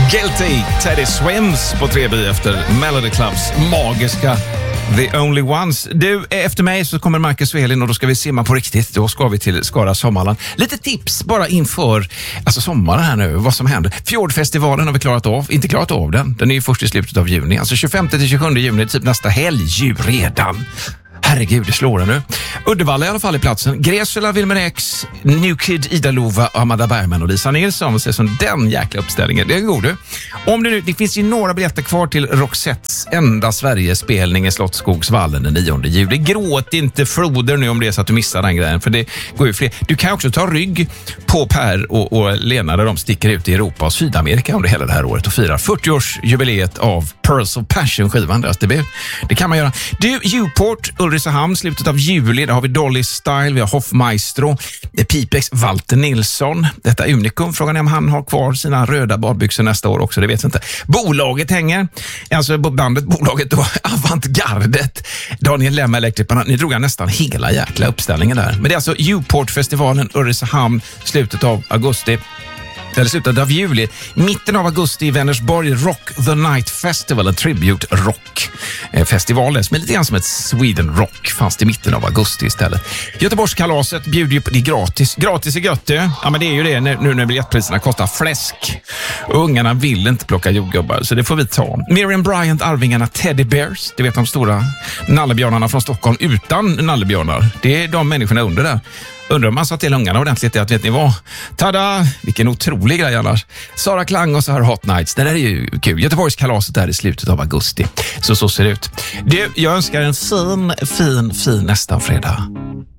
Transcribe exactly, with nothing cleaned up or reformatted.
Guilty, Teddy Swims på tre B efter Melody Clubs magiska The Only Ones. Du, efter mig så kommer Marcus Svelin och då ska vi simma på riktigt. Då ska vi till Skara Sommarland. Lite tips bara inför alltså sommaren här nu, vad som händer. Fjordfestivalen har vi klarat av, inte klarat av den. Den är ju först i slutet av juni, alltså tjugofemte till tjugosjunde juni, typ nästa helg ju redan. Herregud, det slår det nu. Uddevalla i alla fall i platsen. Gräsula, Wilmer X, New Kid, Ida Lova, Amanda Bergman och Lisa Nilsson. Vi ser som den jäkla uppställningen. Det är god du. Om det nu, det finns ju några biljetter kvar till Roxettes enda Sverigespelning i Slottsskogsvallen den nionde juli. Gråt inte floder nu om det är så att du missar den grejen. För det går ju fler. Du kan också ta rygg på Per och, och Lena där de sticker ut i Europa och Sydamerika under hela det här året och firar fyrtioårsjubileet av Pearls of Passion-skivan. Deras debut. Det kan man göra. Du, Uport, Ulricehamn, slutet av juli, där har vi Dolly Style, vi har Hoffmaestro, Pipex, Walter Nilsson. Detta unikum, frågan är om han har kvar sina röda badbyxor nästa år också, det vet jag inte. Bolaget hänger, alltså bandet, bolaget då, Avantgardet, Daniel Lemma, Elektrikerna, ni drog nästan hela jäkla uppställningen där. Men det är alltså Uport-festivalen, Ulricehamn, slutet av augusti. Eller slutet av juli. Mitten av augusti i Vänersborg, Rock the Night Festival, en tribute rock festival som är lite grann som ett Sweden Rock, fast i mitten av augusti istället. Göteborgskalaset bjuder ju på det gratis. Gratis är gött, ja men det är ju det nu när biljettpriserna kostar fläsk. Och ungarna vill inte plocka jordgubbar, så det får vi ta. Miriam Bryant, Arvingarna, Teddy Bears, det vet de stora nallebjörnarna från Stockholm utan nallebjörnar. Det är de människorna under där. Undrar om man sa till ungarna ordentligt att vet ni vad? Tada! Vilken otrolig grej annars. Sara Klang och så här Hot Nights. Det där är ju kul. Göteborgskalaset där i slutet av augusti. Så så ser det ut. Du, jag önskar en fin, fin, fin nästa fredag.